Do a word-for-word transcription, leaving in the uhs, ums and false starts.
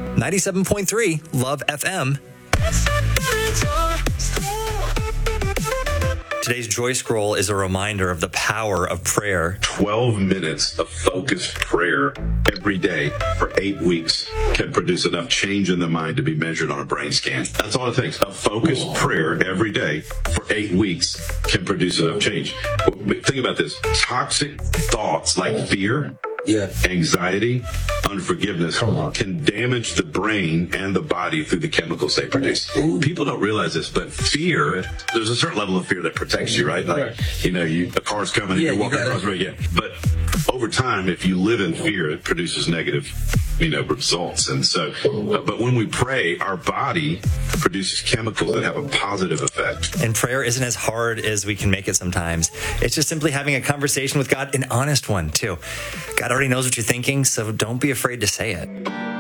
ninety-seven point three Love F M. Today's Joy Scroll is a reminder of the power of prayer. twelve minutes of focused prayer every day for eight weeks can produce enough change in the mind to be measured on a brain scan. That's all it takes. A focused prayer every day for eight weeks can produce enough change. Think about this. Toxic thoughts like fear, Yeah. anxiety, unforgiveness can damage the brain and the body through the chemicals they produce. People don't realize this, but fear, there's a certain level of fear that protects you, right? Like, you know, you, a car's coming and Yeah, you're you walking gotta- across the road. Yeah. But over time, if you live in fear, it produces negative, you know, results. And so, uh, but when we pray, our body produces chemicals that have a positive effect. And prayer isn't as hard as we can make it sometimes. It's just simply having a conversation with God, an honest one, too. God already knows what you're thinking, so don't be afraid to say it.